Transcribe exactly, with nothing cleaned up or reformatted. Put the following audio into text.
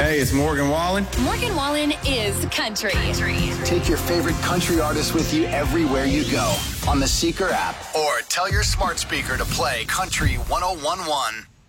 Hey, it's Morgan Wallen. Morgan Wallen is country. Take your favorite country artist with you everywhere you go on the Seeker app, or tell your smart speaker to play Country one oh one one.